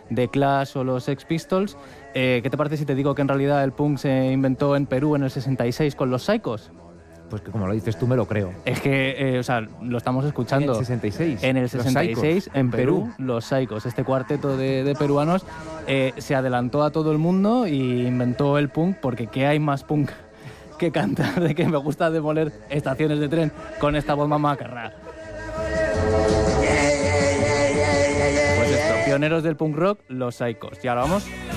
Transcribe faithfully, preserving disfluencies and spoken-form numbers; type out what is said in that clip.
The Clash o los Sex Pistols. Eh, ¿Qué te parece si te digo que en realidad el punk se inventó en Perú en el sesenta y seis con los Psychos? Pues que como lo dices tú me lo creo. Es que, eh, o sea, lo estamos escuchando. En el sesenta y seis. En el sesenta y seis, Psychos, en Perú, Perú, los Psychos, este cuarteto de, de peruanos, eh, se adelantó a todo el mundo y inventó el punk, porque ¿qué hay más punk que cantar de que me gusta demoler estaciones de tren con esta voz mamacarra? Pues esto, pioneros del punk rock, los Psychos. Y ahora vamos